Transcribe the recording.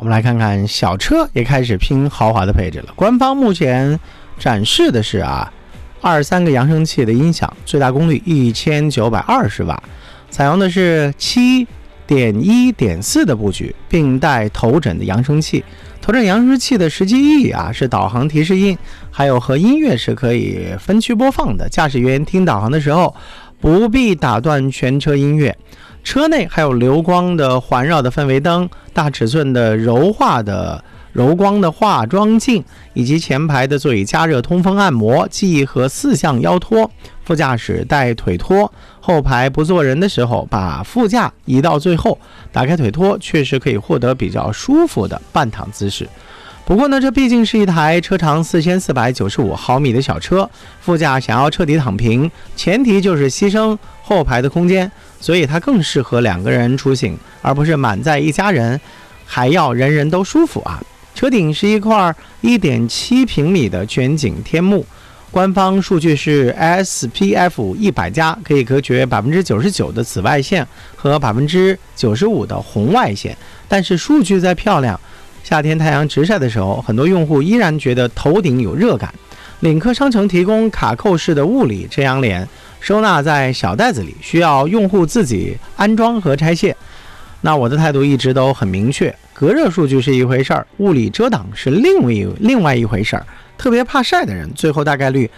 们来看看小车也开始拼豪华的配置了。官方目前展示的是23个扬声器的音响，最大功率1920瓦，采用的是7.1.4的布局，并带头枕的扬声器。头枕扬声器的实际意义是导航提示音，还有和音乐是可以分区播放的。驾驶员听导航的时候，不必打断全车音乐。车内还有流光的环绕的氛围灯、大尺寸的柔光的化妆镜，以及前排的座椅加热、通风、按摩、记忆和4项腰托。副驾驶带腿托，后排不坐人的时候，把副驾移到最后，打开腿托，确实可以获得比较舒服的半躺姿势。不过呢，这毕竟是一台车长4495毫米的小车，副驾想要彻底躺平，前提就是牺牲后排的空间，所以它更适合2个人出行，而不是满载一家人，还要人人都舒服车顶是一块 1.7 平米的全景天幕，官方数据是 SPF 100+，可以隔绝 99% 的紫外线和 95% 的红外线，但是数据再漂亮，夏天太阳直晒的时候，很多用户依然觉得头顶有热感。领克商城提供卡扣式的物理遮阳帘，收纳在小袋子里，需要用户自己安装和拆卸。那我的态度一直都很明确，隔热数据是一回事儿，物理遮挡是另外一回事儿。特别怕晒的人，最后大概率